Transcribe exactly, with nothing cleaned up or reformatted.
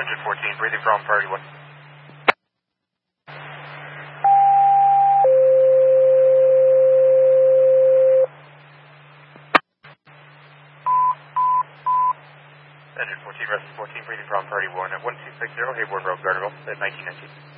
Engine fourteen, breathing from priority one. Engine fourteen, rest fourteen, breathing from priority one at one two six zero, Hayboard Road, Garnerville, at nineteen nineteen.